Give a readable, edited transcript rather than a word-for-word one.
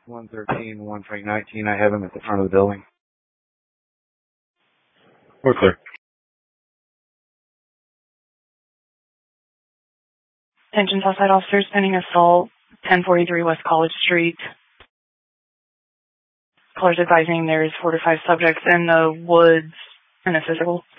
113, 119. I have him at the front of the building. We're clear. Attention Southside officers, pending assault, 1043 West College Street. Callers advising there is 4 to 5 subjects in the woods and a physical.